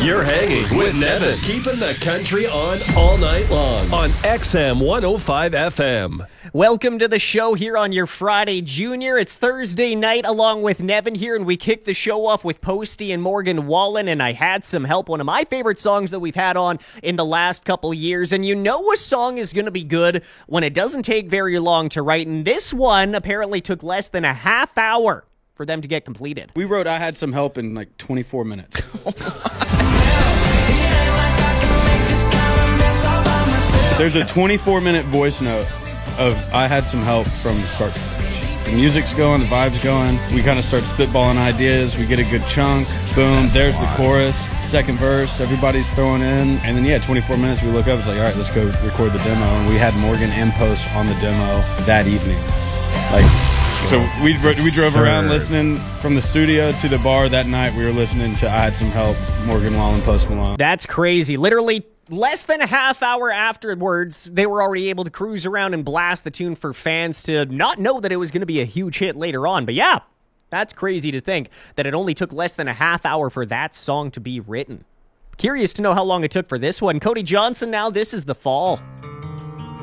You're hanging with Nevin, keeping the country on all night long on XM 105 FM. Welcome to the show here on your Friday, Junior. It's Thursday night along with Nevin here, and we kick the show off with Posty and Morgan Wallen, and I Had Some Help, one of my favorite songs that we've had on in the last couple years. And you know a song is going to be good when it doesn't take very long to write, and this one apparently took less than a half hour for them to get completed. We wrote I Had Some Help in like 24 minutes. There's a 24-minute voice note of I Had Some Help from start to finish. The music's going, the vibe's going. We kind of start spitballing ideas. We get a good chunk. Boom, there's the chorus. Second verse, everybody's throwing in. And then, 24 minutes, we look up. It's like, all right, let's go record the demo. And we had Morgan and Post on the demo that evening. So we drove around listening from the studio to the bar that night. We were listening to I Had Some Help, Morgan Wallen, Post Malone. That's crazy. Literally less than a half hour afterwards, they were already able to cruise around and blast the tune for fans to not know that it was going to be a huge hit later on. But yeah, that's crazy to think that it only took less than a half hour for that song to be written. Curious to know how long it took for this one. Cody Johnson now, this is The Fall.